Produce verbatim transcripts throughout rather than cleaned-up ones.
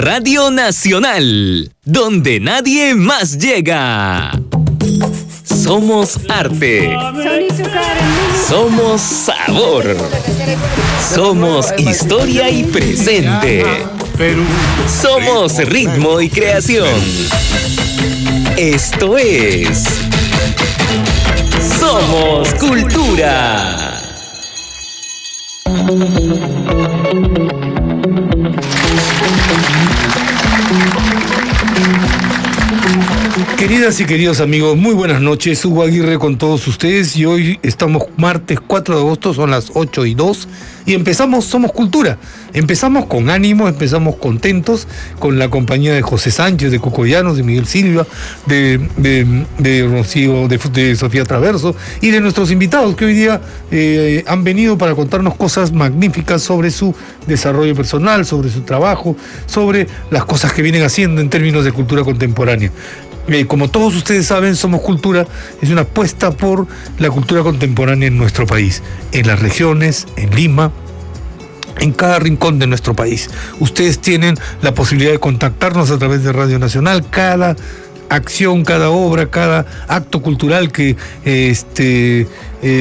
Radio Nacional, donde nadie más llega. Somos arte. Somos sabor. Somos historia y presente. Somos ritmo y creación. Esto es Somos Cultura. Queridas y queridos amigos, muy buenas noches. Hugo Aguirre con todos ustedes y hoy estamos martes cuatro de agosto, son las ocho y dos y empezamos Somos Cultura. Empezamos con ánimo, empezamos contentos con la compañía de José Sánchez, de Coco Llanos, de Miguel Silva, de, de, de Rocío, de, de Sofía Traverso y de nuestros invitados que hoy día eh, han venido para contarnos cosas magníficas sobre su desarrollo personal, sobre su trabajo, sobre las cosas que vienen haciendo en términos de cultura contemporánea. Eh, como todos ustedes saben, Somos Cultura es una apuesta por la cultura contemporánea en nuestro país, en las regiones, en Lima, en cada rincón de nuestro país. Ustedes tienen la posibilidad de contactarnos a través de Radio Nacional. Cada acción, cada obra, cada acto cultural que eh, este, eh,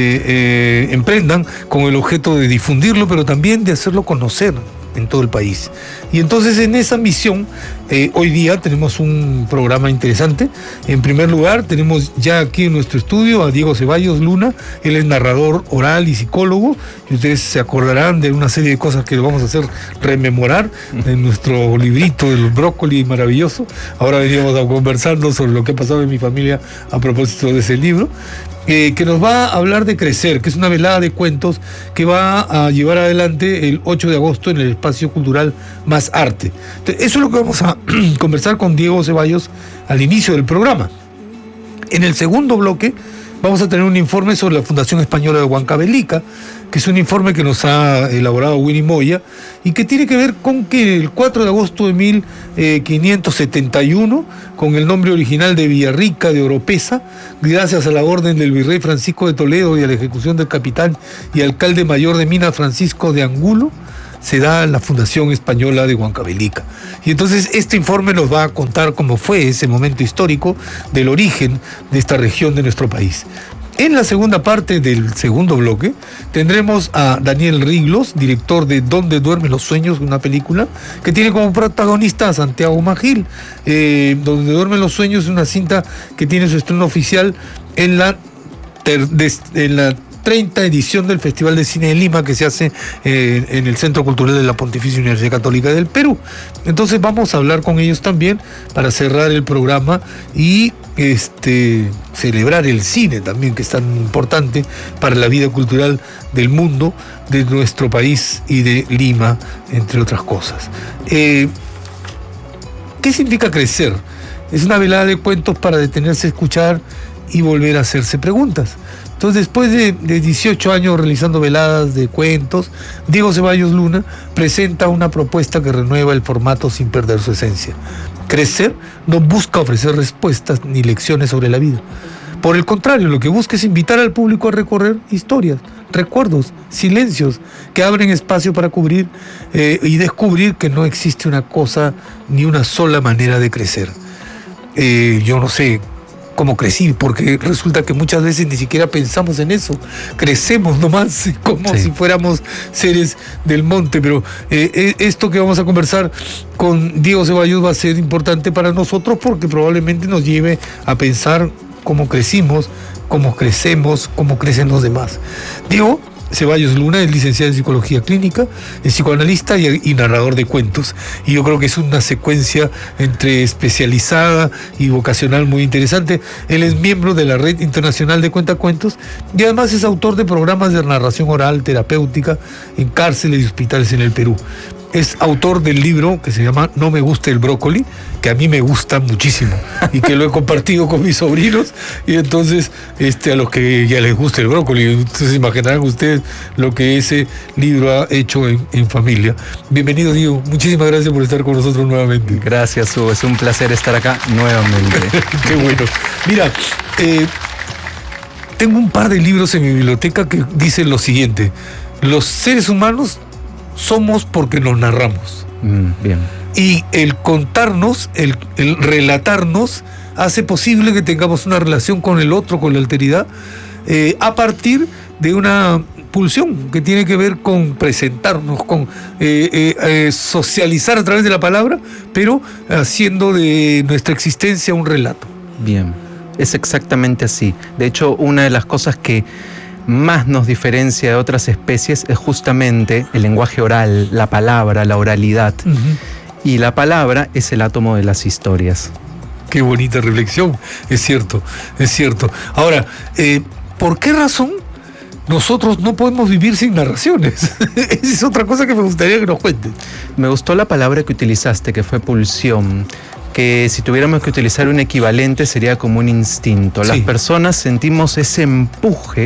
eh, emprendan con el objeto de difundirlo, pero también de hacerlo conocer en todo el país. Y entonces en esa misión eh, hoy día tenemos un programa interesante. En primer lugar tenemos ya aquí en nuestro estudio a Diego Ceballos Luna. Él es narrador oral y psicólogo y ustedes se acordarán de una serie de cosas que vamos a hacer rememorar en nuestro librito del brócoli maravilloso. Ahora veníamos a conversarnos sobre lo que ha pasado en mi familia a propósito de ese libro. Eh, que nos va a hablar de Crecer, que es una velada de cuentos que va a llevar adelante el ocho de agosto en el espacio cultural Más Arte. Entonces, eso es lo que vamos a conversar con Diego Ceballos al inicio del programa. En el segundo bloque vamos a tener un informe sobre la Fundación Española de Huancavelica, que es un informe que nos ha elaborado Winnie Moya y que tiene que ver con que el cuatro de agosto de mil quinientos setenta y uno, con el nombre original de Villarrica de Oropesa, gracias a la orden del virrey Francisco de Toledo y a la ejecución del capitán y alcalde mayor de Minas Francisco de Angulo, se da la Fundación Española de Huancavelica. Y entonces este informe nos va a contar cómo fue ese momento histórico del origen de esta región de nuestro país. En la segunda parte del segundo bloque tendremos a Daniel Riglos, director de Donde duermen los sueños, una película que tiene como protagonista a Santiago Magil. Eh, Donde duermen los sueños es una cinta que tiene su estreno oficial en la, ter, de, en la treinta edición del Festival de Cine de Lima, que se hace eh, en el Centro Cultural de la Pontificia Universidad Católica del Perú. Entonces vamos a hablar con ellos también para cerrar el programa y este celebrar el cine también, que es tan importante para la vida cultural del mundo, de nuestro país y de Lima, entre otras cosas. Eh, ¿Qué significa Crecer? Es una velada de cuentos para detenerse a escuchar y volver a hacerse preguntas. Entonces, después de, de dieciocho años realizando veladas de cuentos, Diego Ceballos Luna presenta una propuesta que renueva el formato sin perder su esencia. Crecer no busca ofrecer respuestas ni lecciones sobre la vida. Por el contrario, lo que busca es invitar al público a recorrer historias, recuerdos, silencios, que abren espacio para cubrir eh, y descubrir que no existe una cosa ni una sola manera de crecer. Eh, yo no sé cómo crecí, porque resulta que muchas veces ni siquiera pensamos en eso, crecemos nomás como sí. si fuéramos seres del monte, pero eh, esto que vamos a conversar con Diego Ceballos va a ser importante para nosotros porque probablemente nos lleve a pensar cómo crecimos, cómo crecemos, cómo crecen los demás. Diego Ceballos Luna es licenciado en Psicología Clínica, es psicoanalista y, y narrador de cuentos. Y yo creo que es una secuencia entre especializada y vocacional muy interesante. Él es miembro de la Red Internacional de Cuentacuentos y además es autor de programas de narración oral terapéutica en cárceles y hospitales en el Perú. Es autor del libro que se llama No me gusta el brócoli, que a mí me gusta muchísimo y que lo he compartido con mis sobrinos, y entonces este, a los que ya les gusta el brócoli, entonces imaginarán ustedes lo que ese libro ha hecho en, en familia. Bienvenido, Diego, muchísimas gracias por estar con nosotros nuevamente. Gracias, Hugo, es un placer estar acá nuevamente. Qué bueno. Mira, eh, tengo un par de libros en mi biblioteca que dicen lo siguiente: los seres humanos somos porque nos narramos. Mm, bien. Y el contarnos, el, el relatarnos, hace posible que tengamos una relación con el otro, con la alteridad, eh, a partir de una pulsión que tiene que ver con presentarnos, con eh, eh, eh, socializar a través de la palabra, pero haciendo de nuestra existencia un relato. Bien, es exactamente así. De hecho, una de las cosas que más nos diferencia de otras especies es justamente el lenguaje oral, la palabra, la oralidad. Uh-huh. Y la palabra es el átomo de las historias. Qué bonita reflexión, es cierto, es cierto. Ahora, eh, ¿por qué razón nosotros no podemos vivir sin narraciones? Esa es otra cosa que me gustaría que nos cuentes. Me gustó la palabra que utilizaste, que fue pulsión, que si tuviéramos que utilizar un equivalente sería como un instinto. Las sí. personas sentimos ese empuje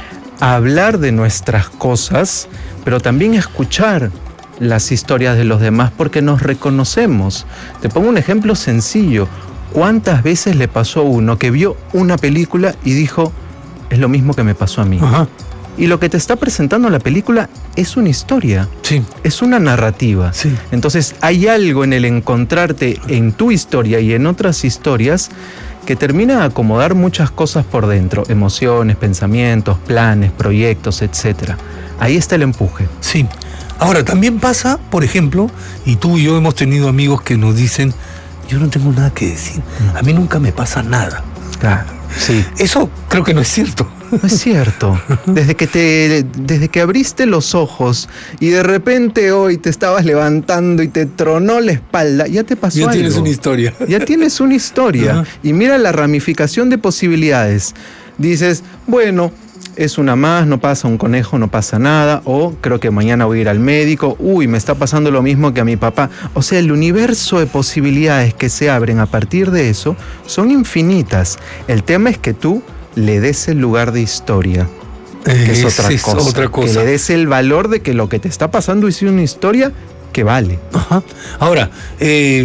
a hablar de nuestras cosas, pero también a escuchar las historias de los demás porque nos reconocemos. Te pongo un ejemplo sencillo. ¿Cuántas veces le pasó a uno que vio una película y dijo, es lo mismo que me pasó a mí? Ajá. Y lo que te está presentando la película es una historia, sí. es una narrativa. Sí. Entonces hay algo en el encontrarte en tu historia y en otras historias que termina de acomodar muchas cosas por dentro, emociones, pensamientos, planes, proyectos, etcétera. Ahí está el empuje. Sí. Ahora, también pasa, por ejemplo, y tú y yo hemos tenido amigos que nos dicen, yo no tengo nada que decir, a mí nunca me pasa nada. Claro, sí. Eso creo que no es cierto. No es cierto. Desde que te, desde que abriste los ojos y de repente hoy te estabas levantando y te tronó la espalda, ya te pasó ya algo. Ya tienes una historia. Ya tienes una historia. Uh-huh. Y mira la ramificación de posibilidades. Dices, bueno, es una más, no pasa un conejo, no pasa nada, o creo que mañana voy a ir al médico, uy, me está pasando lo mismo que a mi papá. O sea, el universo de posibilidades que se abren a partir de eso son infinitas. El tema es que tú le des el lugar de historia, que es, otra, es cosa, otra cosa. Que le des el valor de que lo que te está pasando es una historia que vale. Ajá. Ahora, eh,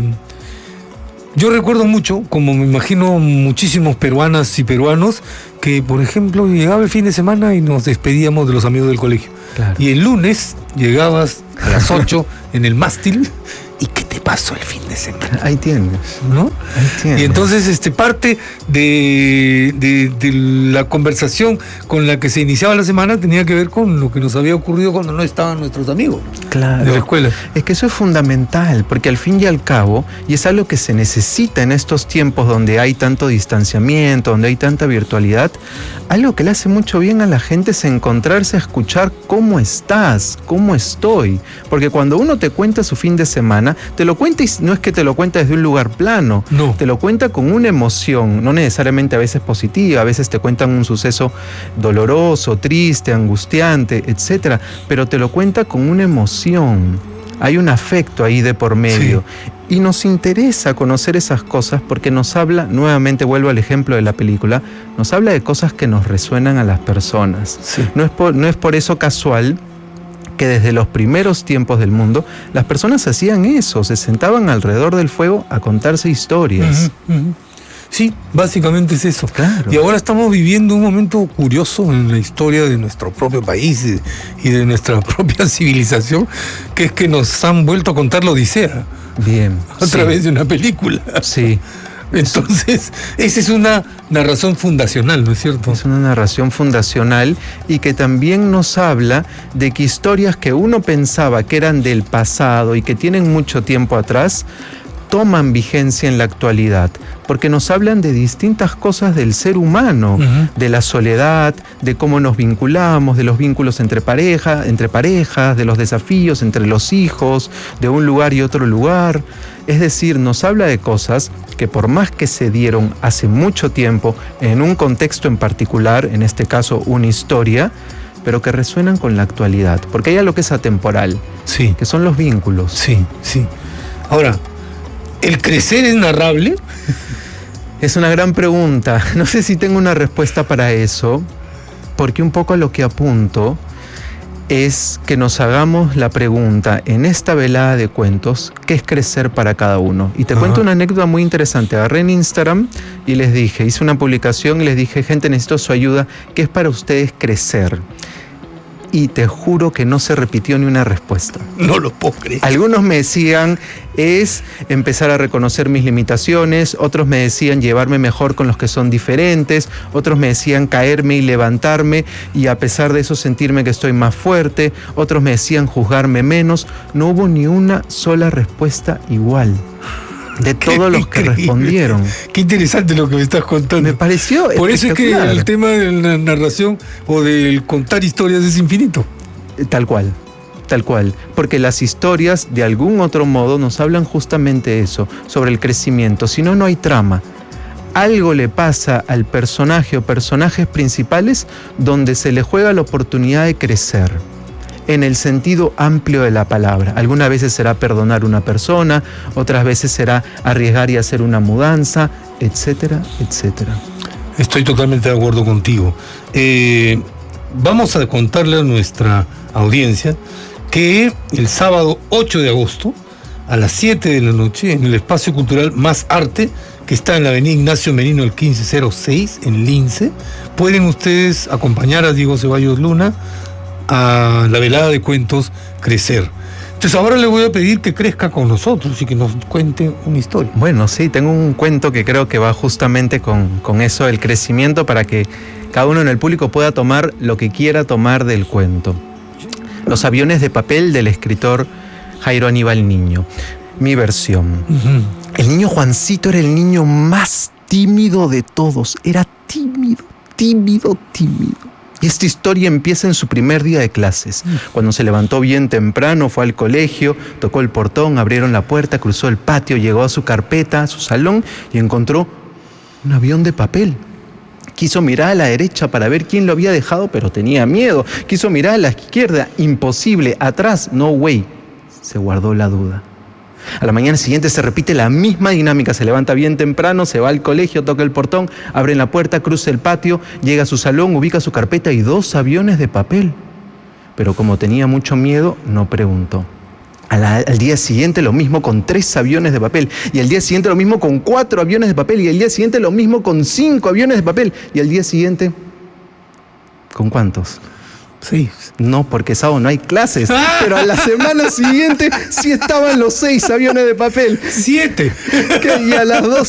yo recuerdo mucho, como me imagino muchísimos peruanas y peruanos, que por ejemplo llegaba el fin de semana y nos despedíamos de los amigos del colegio. Claro. Y el lunes llegabas a las ocho en el mástil. ¿Y qué te pasó el fin de semana? Ahí tienes, ¿no? Ahí tienes. Y entonces este, parte de, de, de la conversación con la que se iniciaba la semana tenía que ver con lo que nos había ocurrido cuando no estaban nuestros amigos. Claro. De la escuela. Es que eso es fundamental, porque al fin y al cabo, y es algo que se necesita en estos tiempos donde hay tanto distanciamiento, donde hay tanta virtualidad, algo que le hace mucho bien a la gente es encontrarse a escuchar cómo estás, cómo estoy. Porque cuando uno te cuenta su fin de semana, te lo cuenta y no es que te lo cuenta desde un lugar plano, no. Te lo cuenta con una emoción, no necesariamente a veces positiva, a veces te cuentan un suceso doloroso, triste, angustiante, etcétera, pero te lo cuenta con una emoción. Hay un afecto ahí de por medio. Sí. Y nos interesa conocer esas cosas porque nos habla, nuevamente vuelvo al ejemplo de la película, nos habla de cosas que nos resuenan a las personas. Sí. No es por, no es por eso casual que desde los primeros tiempos del mundo las personas hacían eso, se sentaban alrededor del fuego a contarse historias. Uh-huh, uh-huh. Sí, básicamente es eso. Claro. Y ahora estamos viviendo un momento curioso en la historia de nuestro propio país y de nuestra propia civilización, que es que nos han vuelto a contar la Odisea. Bien. A sí. través de una película. Sí. Entonces, esa es una narración fundacional, ¿no es cierto? Es una narración fundacional y que también nos habla de que historias que uno pensaba que eran del pasado y que tienen mucho tiempo atrás, toman vigencia en la actualidad, porque nos hablan de distintas cosas del ser humano, uh-huh. de la soledad, de cómo nos vinculamos, de los vínculos entre pareja, entre parejas, de los desafíos entre los hijos, de un lugar y otro lugar. Es decir, nos habla de cosas que por más que se dieron hace mucho tiempo, en un contexto en particular, en este caso una historia, pero que resuenan con la actualidad, porque hay algo que es atemporal, sí. que son los vínculos. Sí, sí. Ahora, ¿el crecer es narrable? Es una gran pregunta. No sé si tengo una respuesta para eso, porque un poco a lo que apunto es que nos hagamos la pregunta en esta velada de cuentos, ¿qué es crecer para cada uno? Y te Ajá. cuento una anécdota muy interesante. Agarré en Instagram y les dije, hice una publicación y les dije, gente, necesito su ayuda, ¿qué es para ustedes crecer? y te juro que no se repitió ni una respuesta. No lo puedo creer. Algunos me decían es empezar a reconocer mis limitaciones, otros me decían llevarme mejor con los que son diferentes, otros me decían caerme y levantarme y a pesar de eso sentirme que estoy más fuerte, otros me decían juzgarme menos. No hubo ni una sola respuesta igual de todos los que respondieron. Qué interesante lo que me estás contando. Me pareció Por eso es que el tema de la narración o del contar historias es infinito. Tal cual, tal cual. Porque las historias, de algún otro modo, nos hablan justamente eso, sobre el crecimiento. Si no, no hay trama. Algo le pasa al personaje o personajes principales donde se le juega la oportunidad de crecer. En el sentido amplio de la palabra. Algunas veces será perdonar a una persona, otras veces será arriesgar y hacer una mudanza, etcétera, etcétera. Estoy totalmente de acuerdo contigo. Eh, vamos a contarle a nuestra audiencia que el sábado ocho de agosto, a las siete de la noche, en el Espacio Cultural Más Arte, que está en la avenida Ignacio Merino, el quince cero seis, en Lince, pueden ustedes acompañar a Diego Ceballos Luna a la velada de cuentos Crecer. Entonces ahora le voy a pedir que crezca con nosotros y que nos cuente una historia. Bueno, sí, tengo un cuento que creo que va justamente con, con eso, el crecimiento, para que cada uno en el público pueda tomar lo que quiera tomar del cuento. Los aviones de papel, del escritor Jairo Aníbal Niño. Mi versión. Uh-huh. El niño Juancito era el niño más tímido de todos. Era tímido, tímido, tímido. Y esta historia empieza en su primer día de clases. Cuando se levantó bien temprano, fue al colegio, tocó el portón, abrieron la puerta, cruzó el patio, llegó a su carpeta, a su salón y encontró un avión de papel. Quiso mirar a la derecha para ver quién lo había dejado, pero tenía miedo. Quiso mirar a la izquierda, imposible. Atrás, no way. Se guardó la duda. A la mañana siguiente se repite la misma dinámica. Se levanta bien temprano, se va al colegio, toca el portón, abre la puerta, cruza el patio, llega a su salón, ubica su carpeta y dos aviones de papel. Pero como tenía mucho miedo, no preguntó. Al, al día siguiente lo mismo con tres aviones de papel. Y al día siguiente lo mismo con cuatro aviones de papel. Y al día siguiente lo mismo con cinco aviones de papel. Y al día siguiente, ¿con cuántos? Sí. No, porque sábado no hay clases. Pero a la semana siguiente sí estaban los seis aviones de papel. Siete. Que, y a las dos